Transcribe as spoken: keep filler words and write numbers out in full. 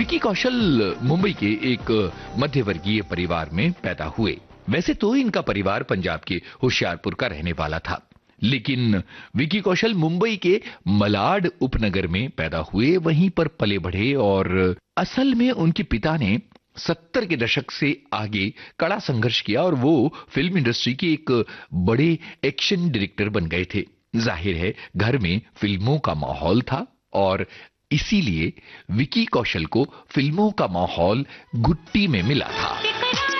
विकी कौशल मुंबई के एक मध्यवर्गीय परिवार में पैदा हुए। वैसे तो इनका परिवार पंजाब के होशियारपुर का रहने वाला था, लेकिन विकी कौशल मुंबई के मलाड उपनगर में पैदा हुए, वहीं पर पले बढ़े और असल में उनके पिता ने सत्तर के दशक से आगे कड़ा संघर्ष किया और वो फिल्म इंडस्ट्री के एक बड़े एक्शन डायरेक्टर बन गए थे। जाहिर है घर में फिल्मों का माहौल था और इसीलिए विकी कौशल को फिल्मों का माहौल घुट्टी में मिला था।